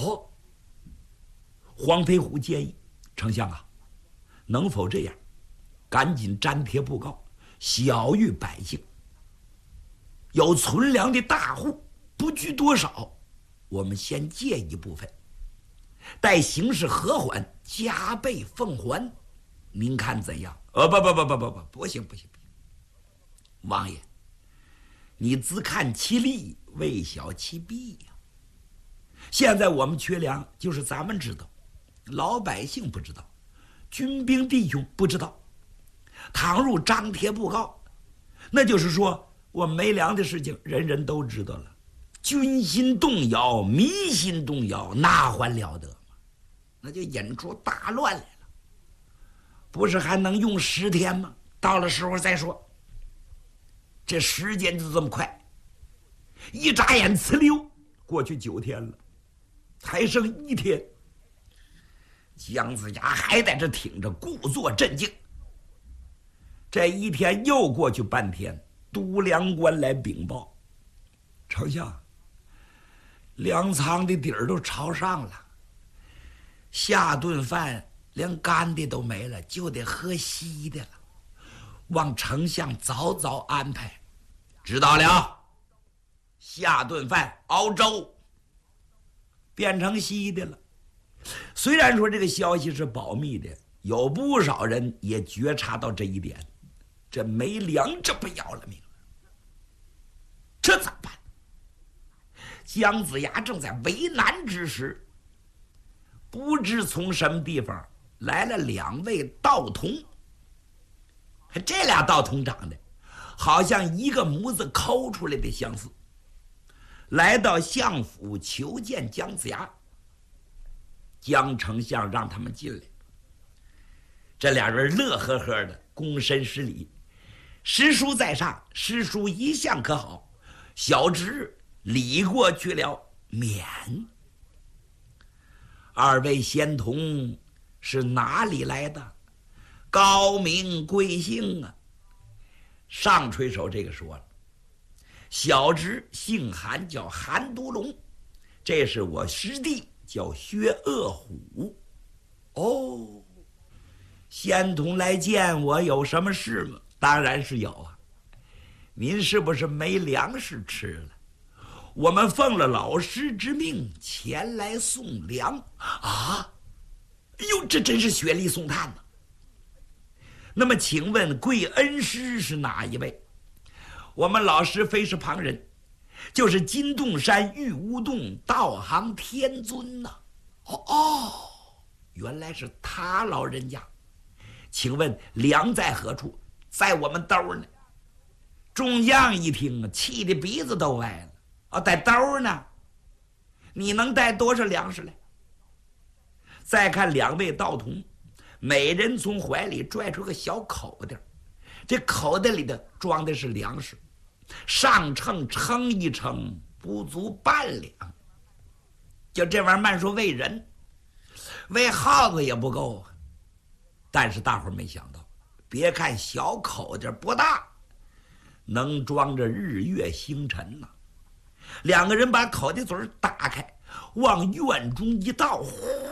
哦，黄飞虎建议丞相啊，能否这样，赶紧粘贴布告，晓谕百姓，有存粮的大户不拘多少，我们先借一部分，待形势和缓，加倍奉还。您看怎样？不行！王爷，你只看其利，未晓其弊呀。现在我们缺粮，就是咱们知道，老百姓不知道，军兵弟兄不知道。倘若张贴布告，那就是说我们没粮的事情，人人都知道了，军心动摇，民心动摇，那还了得吗？那就引出大乱来了。不是还能用10天吗？到了时候再说。这时间就这么快，一眨眼呲溜过去9天了，还剩1天。姜子牙还在这挺着，故作镇静。这1天又过去半天，督粮官来禀报：丞相，粮仓的底儿都朝上了，下顿饭连干的都没了，就得喝稀的了。望丞相早早安排。知道了，下顿饭熬粥，变成稀的了。虽然说这个消息是保密的，有不少人也觉察到这一点。这没粮，这不要了命了，这怎么办？姜子牙正在为难之时，不知从什么地方来了2位道童。这俩道童长得好像一个模子抠出来的相似，来到相府求见姜子牙。姜丞相让他们进来，这俩人乐呵呵的躬身施礼。师叔在上，师叔一向可好，小侄礼过去了，免。2位仙童是哪里来的？高名贵姓啊？上垂手这个说了，小侄姓韩，叫韩都龙，这是我师弟，叫薛恶虎。哦，仙童来见我有什么事吗？当然是有啊。您是不是没粮食吃了？我们奉了老师之命前来送粮啊！哎呦，这真是雪里送炭呢。那么请问贵恩师是哪一位？我们老师非是旁人，就是金洞山玉乌洞道行天尊呐。哦，原来是他老人家。请问粮在何处？在我们兜呢。众将一听啊，气得鼻子都歪了。在兜呢？你能带多少粮食来？再看2位道童，每人从怀里拽出个小口袋，这口袋里的装的是粮食，上秤称一称，不足半两。就这玩意儿，慢说喂人，喂耗子也不够啊。但是大伙儿没想到，别看小口袋不大，能装着日月星辰呐。2个人把口袋嘴打开，往院中一倒，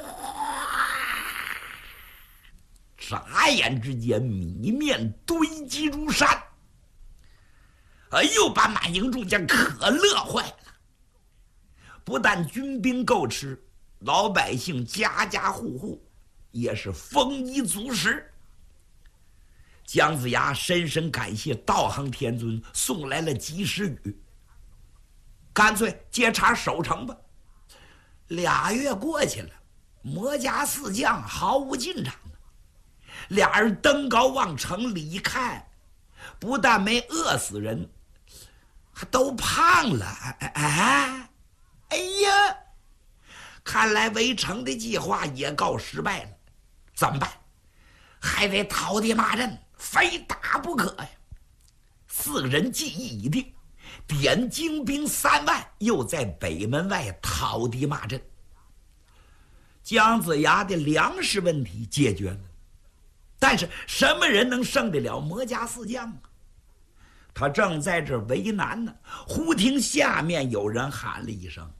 眨眼之间米面堆积如山。哎呦，把满营众将可乐坏了。不但军兵够吃，老百姓家家户户也是丰衣足食。姜子牙深深感谢道行天尊送来了及时雨，干脆接茬守城吧。2月过去了，魔家4将毫无进展呢。俩人登高往城里一看，不但没饿死人，还都胖了。哎呀，看来围城的计划也告失败了。怎么办？还得讨地骂阵，非打不可呀。4个人计议已定，点精兵3万，又在北门外讨地骂阵。姜子牙的粮食问题解决了，但是什么人能胜得了魔家4将啊？他正在这为难呢，忽听下面有人喊了一声：“